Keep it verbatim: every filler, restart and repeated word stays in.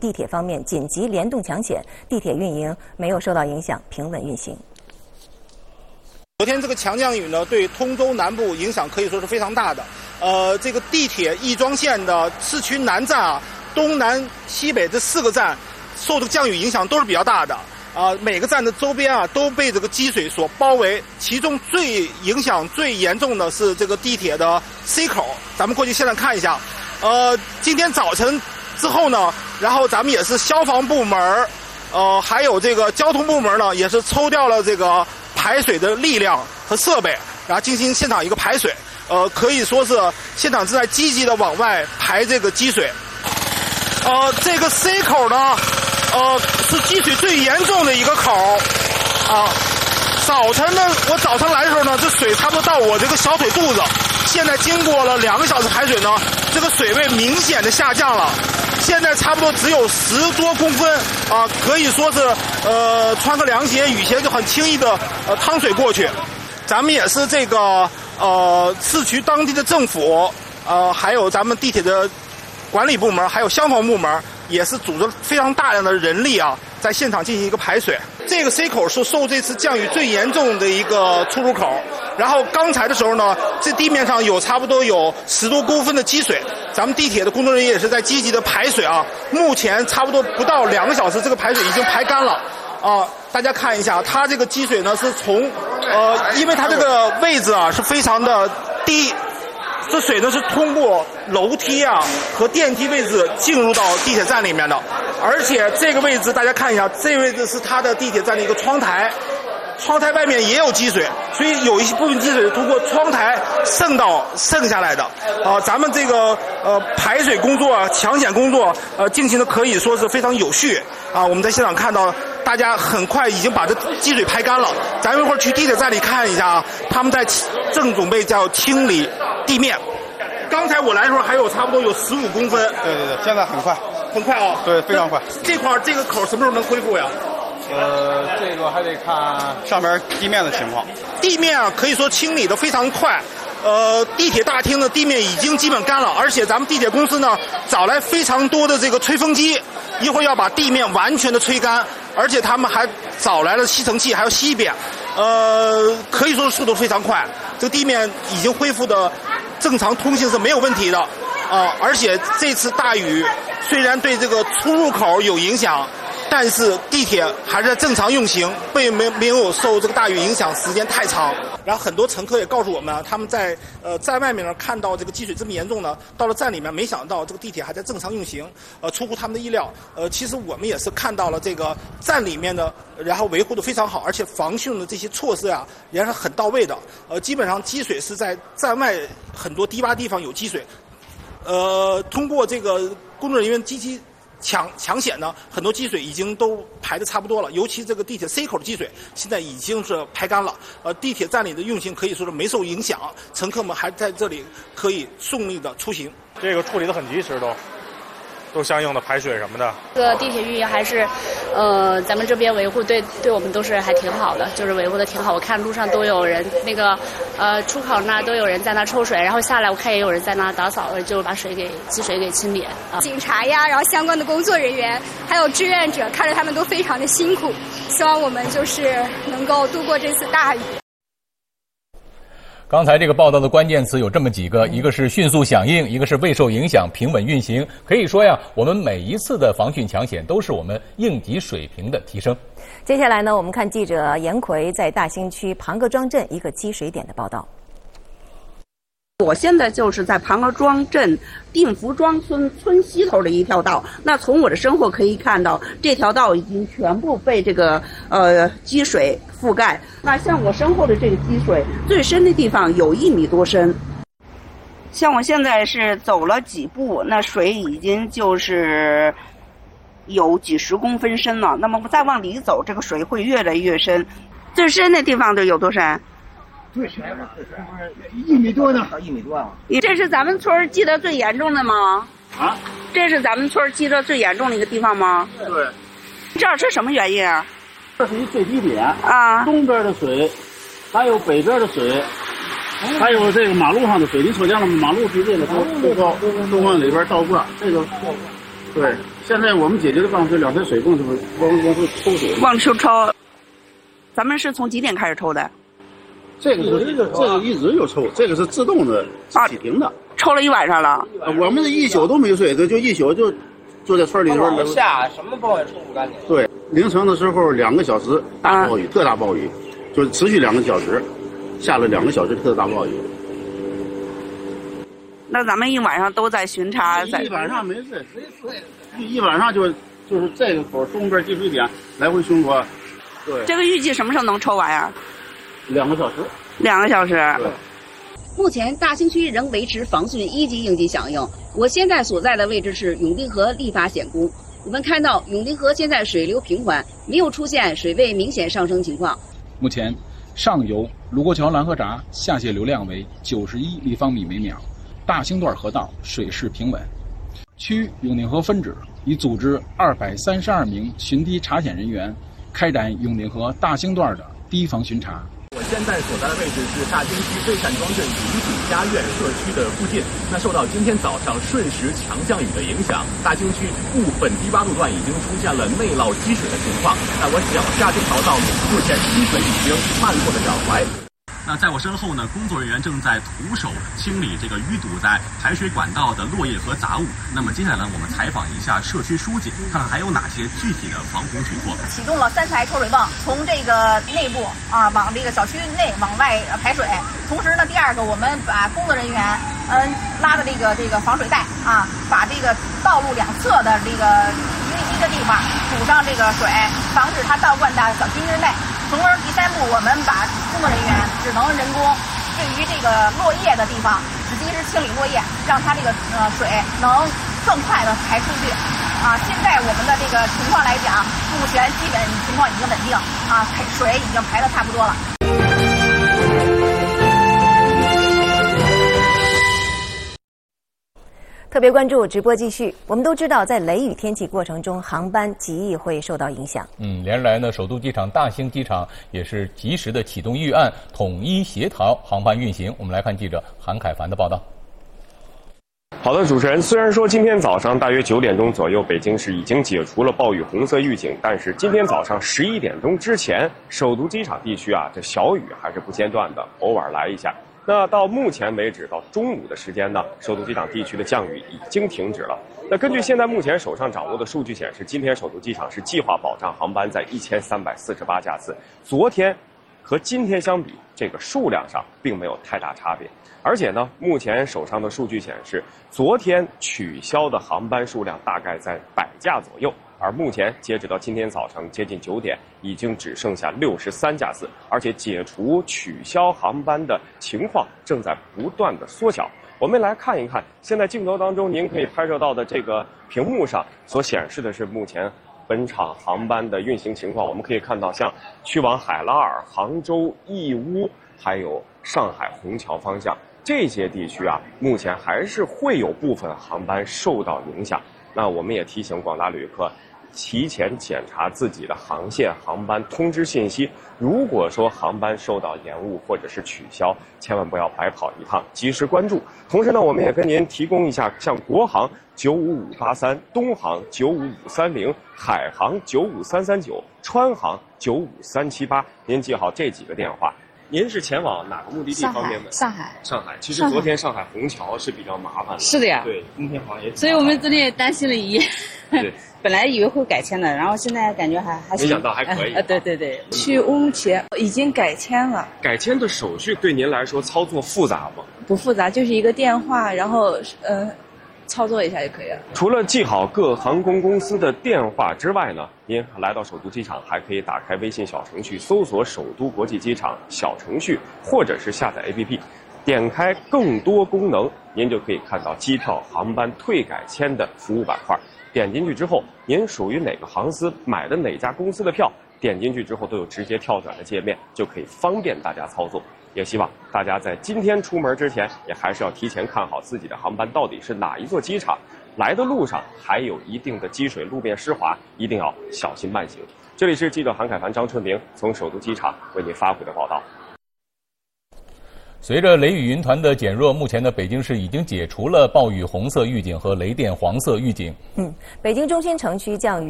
地铁方面紧急联动抢险，地铁运营没有受到影响，平稳运行。 昨天这个强降雨呢，对通州南部影响可以说是非常大的。呃，这个地铁亦庄线的市区南站啊、东南西北这四个站，受这个降雨影响都是比较大的。啊、呃，每个站的周边啊都被这个积水所包围，其中最影响最严重的是这个地铁的 C 口。咱们过去现在看一下。呃，今天早晨之后呢，然后咱们也是消防部门，呃，还有这个交通部门呢，也是抽调了这个排水的力量和设备，然后进行现场一个排水。呃，可以说是现场正在积极的往外排这个积水。呃，这个 C 口呢，呃，是积水最严重的一个口。啊，早晨呢，我早晨来的时候呢，这水差不多到我这个小腿肚子。现在经过了两个小时排水呢，这个水位明显的下降了。现在差不多只有十多公分啊，可以说是呃穿个凉鞋、雨鞋就很轻易的呃趟水过去。咱们也是这个呃市区当地的政府呃还有咱们地铁的管理部门，还有消防部门，也是组织非常大量的人力啊，在现场进行一个排水。这个 C 口是受这次降雨最严重的一个出入口。然后刚才的时候呢，这地面上有差不多有十多公分的积水，咱们地铁的工作人员也是在积极的排水啊。目前差不多不到两个小时，这个排水已经排干了啊。大家看一下，它这个积水呢是从呃，因为它这个位置啊是非常的低，这水呢是通过楼梯啊和电梯位置进入到地铁站里面的，而且这个位置大家看一下，这位置是它的地铁站的一个窗台。窗台外面也有积水，所以有一些部分积水通过窗台渗到渗下来的。啊、呃，咱们这个呃排水工作、抢险工作呃进行的可以说是非常有序啊。我们在现场看到，大家很快已经把这积水排干了。咱们一会儿去地铁站里看一下啊，他们在正准备叫清理地面。刚才我来的时候还有差不多有十五公分。 对对对，现在很快， 很快啊。 对，非常快。 这块这个口什么时候能恢复呀？ 呃，这个还得看上面地面的情况。 地面啊，可以说清理的非常快。呃，地铁大厅的地面已经基本干了，而且咱们地铁公司呢找来非常多的这个吹风机，一会儿要把地面完全的吹干，而且他们还找来了吸尘器，还要吸一遍。呃，可以说是速度非常快，这个地面已经恢复的正常通行是没有问题的啊、呃。而且这次大雨虽然对这个出入口有影响，但是地铁还是在正常运行，并没没有受这个大雨影响时间太长。然后很多乘客也告诉我们啊，他们在呃在外面呢看到这个积水这么严重呢，到了站里面没想到这个地铁还在正常运行，呃出乎他们的意料。呃，其实我们也是看到了这个站里面的，然后维护的非常好，而且防汛的这些措施啊也是很到位的。呃，基本上积水是在站外很多低洼地方有积水，呃，通过这个工作人员积极抢抢险呢，很多积水已经都排得差不多了，尤其这个地铁 C 口的积水现在已经是排干了。呃，地铁站里的运行可以说是没受影响，乘客们还在这里可以顺利的出行。 这个处理得很及时都。都相应的排水什么的。 这个地铁运营还是，呃，咱们这边维护对对我们都是还挺好的，就是维护的挺好。我看路上都有人，那个呃出口那都有人在那抽水，然后下来我看也有人在那打扫，就把水给积水给清理。啊， 警察呀，然后相关的工作人员，还有志愿者，看着他们都非常的辛苦，希望我们就是能够度过这次大雨。 刚才这个报道的关键词有这么几个，一个是迅速响应，一个是未受影响，平稳运行。可以说呀，我们每一次的防汛抢险都是我们应急水平的提升。 接下来呢，我们看记者严奎在大兴区庞各庄镇一个积水点的报道。 我现在就是在庞各庄镇定福庄村村西头的一条道，那从我的身后可以看到，这条道已经全部被这个呃积水覆盖。那像我身后的这个积水，最深的地方有一米多深。像我现在是走了几步，那水已经就是有几十公分深了。那么再往里走，这个水会越来越深。最深的地方都有多深？ 最深了，一米多呢，一米多啊！ 这是咱们村积得最严重的吗？ 啊， 这是咱们村积得最严重的一个地方吗？ 对。 这是什么原因啊？ 这是一最低点啊， 东边的水，还有北边的水，还有这个马路上的水。你瞅见了吗？马路直接的都都高，都往里边倒灌。这个对，现在我们解决的方式，两台水泵是不是往往出抽水？ 往出抽。咱们是从几点开始抽的？ 这个是这个一直就抽，这个是自动的启停的。 啊、抽了一晚上了。 我们这一宿都没睡，这就一宿就坐在村里边。 下什么暴雨抽不干净。 对，凌晨的时候两个小时大暴雨，啊、特大暴雨，就是持续两个小时，下了两个小时特大暴雨。 那咱们一晚上都在巡查， 一晚上没睡，一晚上就就是这个口东边积水点来回巡逻。对， 这个预计什么时候能抽完呀？ 两个小时。 两个小时。 对。 目前大兴区仍维持防汛一级应急响应。我现在所在的位置是永定河立发险宫。我们看到永定河现在水流平缓，没有出现水位明显上升情况。 目前，上游卢沟桥拦河闸下泄流量为九十一立方米每秒。大兴段河道水势平稳，区永定河分支已组织二百三十二名巡堤查检人员，开展永定河大兴段的堤防巡查。 我现在所在的位置是大兴区飞山庄镇五景家苑社区的附近。那受到今天早上瞬时强降雨的影响，大兴区部分低洼路段已经出现了内涝积水的情况。那我只要往下这条道路，目前积水已经漫过了脚踝。那在我身后呢，工作人员正在徒手清理这个淤堵在排水管道的落叶和杂物。那么接下来我们采访一下社区书记，看看还有哪些具体的防洪举措。 启动了三台抽水泵，从这个内部啊往这个小区内往外排水。同时呢，第二个我们把工作人员嗯拉着这个这个防水带啊，把这个道路两侧的这个淤积的地方堵上这个水，防止它倒灌到小区之内。从而第三步，我们把工作人员只能人工对于这个落叶的地方，只及时清理落叶，让它这个呃水能更快的排出去。啊，现在我们的这个情况来讲，目前基本情况已经稳定，啊，水已经排得差不多了。 特别关注直播继续。我们都知道，在雷雨天气过程中，航班极易会受到影响。嗯， 连日来呢，首都机场大兴机场也是及时的启动预案，统一协调航班运行。我们来看记者韩凯凡的报道。 好的，主持人，虽然说今天早上大约九点钟左右，北京市已经解除了暴雨红色预警，但是今天早上十一点钟之前，首都机场地区啊，这小雨还是不间断的，偶尔来一下。那到目前为止，到中午的时间呢，首都机场地区的降雨已经停止了。那根据现在目前手上掌握的数据显示，今天首都机场是计划保障航班在一千三百四十八架次。昨天和今天相比，这个数量上并没有太大差别。而且呢，目前手上的数据显示，昨天取消的航班数量大概在百架左右。而目前截止到今天早上接近九点，已经只剩下六十三架次，而且解除取消航班的情况正在不断的缩小。我们来看一看，现在镜头当中您可以拍摄到的这个屏幕上所显示的是目前本场航班的运行情况。我们可以看到，像去往海拉尔、杭州、义乌，还有上海虹桥方向这些地区啊，目前还是会有部分航班受到影响。那我们也提醒广大旅客，提前检查自己的航线、航班通知信息。如果说航班受到延误或者是取消，千万不要白跑一趟，及时关注。同时呢，我们也跟您提供一下，像国航九五五八三、东航九五五三零、海航九五三三九、川航九五三七八，您记好这几个电话。您是前往哪个目的地方面的？ 上海。 上海。其实昨天上海虹桥是比较麻烦的。 是的呀。 对，今天好像也。 所以我们昨天也担心了一夜。 对。 本来以为会改签的，然后现在感觉还还行。 没想到还可以。 啊，对对对。去乌鲁木齐已经改签了。 改签的手续对您来说操作复杂吗？ 不复杂，就是一个电话，然后呃。操作一下就可以了。 除了记好各航空公司的电话之外呢，您来到首都机场还可以打开微信小程序，搜索首都国际机场小程序，或者是下载 A P P， 点开更多功能，您就可以看到机票、航班退改签的服务板块。点进去之后，您属于哪个航司，买的哪家公司的票，点进去之后都有直接跳转的界面，就可以方便大家操作。也希望大家在今天出门之前，也还是要提前看好自己的航班到底是哪一座机场。来的路上还有一定的积水，路面湿滑，一定要小心慢行。这里是记者韩凯凡、张春明从首都机场为您发回的报道。 随着雷雨云团的减弱，目前呢，北京市已经解除了暴雨红色预警和雷电黄色预警。 嗯，北京中心城区降雨。